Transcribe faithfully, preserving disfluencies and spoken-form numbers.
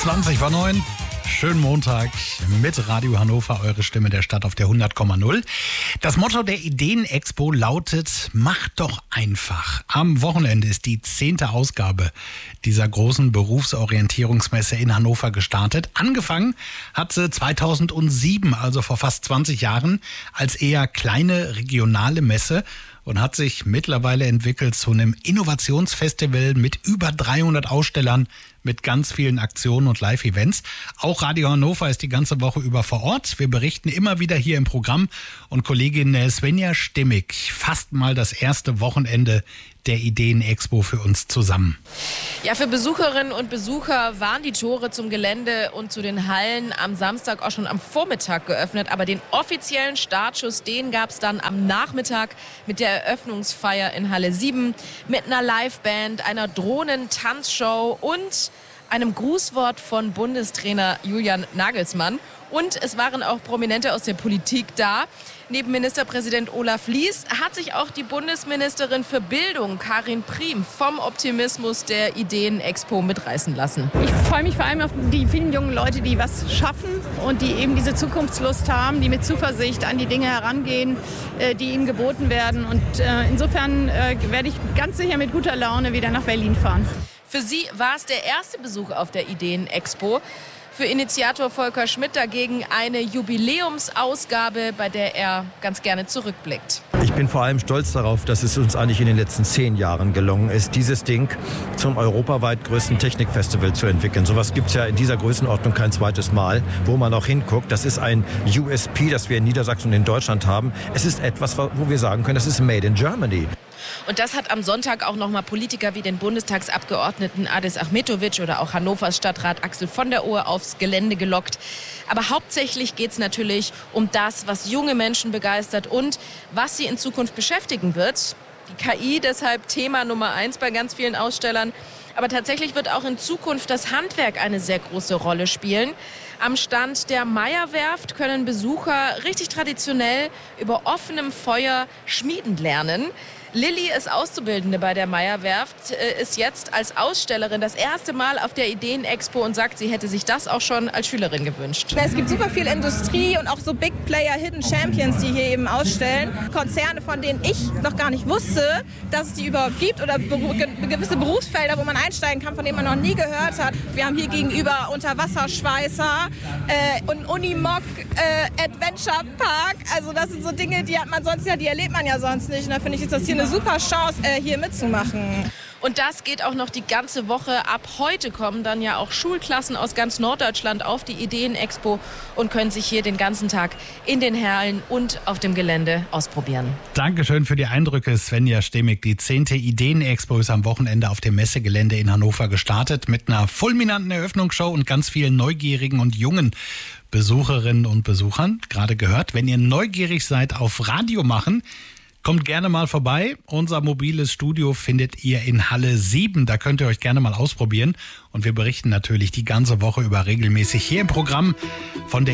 zwanzig vor neun. Schönen Montag mit Radio Hannover, eure Stimme der Stadt auf der hundert Komma null. Das Motto der Ideen-Expo lautet: Macht doch einfach. Am Wochenende ist die zehnte Ausgabe dieser großen Berufsorientierungsmesse in Hannover gestartet. Angefangen hat sie zweitausendsieben, also vor fast zwanzig Jahren, als eher kleine regionale Messe und hat sich mittlerweile entwickelt zu einem Innovationsfestival mit über dreihundert Ausstellern, mit ganz vielen Aktionen und Live-Events. Auch Radio Hannover ist die ganze Woche über vor Ort. Wir berichten immer wieder hier im Programm und Kollegin Svenja Stimmig fasst mal das erste Wochenende der Ideen-Expo für uns zusammen. Ja, für Besucherinnen und Besucher waren die Tore zum Gelände und zu den Hallen am Samstag auch schon am Vormittag geöffnet. Aber den offiziellen Startschuss, den gab es dann am Nachmittag mit der Eröffnungsfeier in Halle sieben mit einer Liveband, einer Drohnen-Tanzshow und einem Grußwort von Bundestrainer Julian Nagelsmann. Und es waren auch Prominente aus der Politik da. Neben Ministerpräsident Olaf Lies hat sich auch die Bundesministerin für Bildung, Karin Priem, vom Optimismus der Ideen-Expo mitreißen lassen. Ich freue mich vor allem auf die vielen jungen Leute, die was schaffen und die eben diese Zukunftslust haben, die mit Zuversicht an die Dinge herangehen, die ihnen geboten werden. Und insofern werde ich ganz sicher mit guter Laune wieder nach Berlin fahren. Für sie war es der erste Besuch auf der Ideen-Expo. Für Initiator Volker Schmidt dagegen eine Jubiläumsausgabe, bei der er ganz gerne zurückblickt. Ich bin vor allem stolz darauf, dass es uns eigentlich in den letzten zehn Jahren gelungen ist, dieses Ding zum europaweit größten Technikfestival zu entwickeln. Sowas gibt es ja in dieser Größenordnung kein zweites Mal, wo man auch hinguckt. Das ist ein U S P, das wir in Niedersachsen und in Deutschland haben. Es ist etwas, wo wir sagen können, das ist made in Germany. Und das hat am Sonntag auch nochmal Politiker wie den Bundestagsabgeordneten Adis Ahmetovic oder auch Hannovers Stadtrat Axel von der Ohe aufs Gelände gelockt. Aber hauptsächlich geht es natürlich um das, was junge Menschen begeistert und was sie in Zukunft beschäftigen wird. Die K I deshalb Thema Nummer eins bei ganz vielen Ausstellern. Aber tatsächlich wird auch in Zukunft das Handwerk eine sehr große Rolle spielen. Am Stand der Meyer-Werft können Besucher richtig traditionell über offenem Feuer schmieden lernen. Lilly ist Auszubildende bei der Meyer-Werft, ist jetzt als Ausstellerin das erste Mal auf der Ideen-Expo und sagt, sie hätte sich das auch schon als Schülerin gewünscht. Es gibt super viel Industrie und auch so Big Player, Hidden Champions, die hier eben ausstellen. Konzerne, von denen ich noch gar nicht wusste, dass es die überhaupt gibt oder gewisse Berufsfelder, wo man einsteigen kann, von denen man noch nie gehört hat. Wir haben hier gegenüber Unterwasserschweißer äh, und Unimog äh, Adventure Park. Also das sind so Dinge, die hat man sonst ja, die erlebt man ja sonst nicht. Und da finde ich, ist das hier eine super Chance, äh, hier mitzumachen. Und das geht auch noch die ganze Woche. Ab heute kommen dann ja auch Schulklassen aus ganz Norddeutschland auf die Ideen-Expo und können sich hier den ganzen Tag in den Hallen und auf dem Gelände ausprobieren. Dankeschön für die Eindrücke, Svenja Stimmig. Die zehnte Ideen-Expo ist am Wochenende auf dem Messegelände in Hannover gestartet mit einer fulminanten Eröffnungsshow und ganz vielen neugierigen und jungen Besucherinnen und Besuchern. Gerade gehört, wenn ihr neugierig seid auf Radio machen, kommt gerne mal vorbei. Unser mobiles Studio findet ihr in Halle sieben. Da könnt ihr euch gerne mal ausprobieren. Und wir berichten natürlich die ganze Woche über regelmäßig hier im Programm von der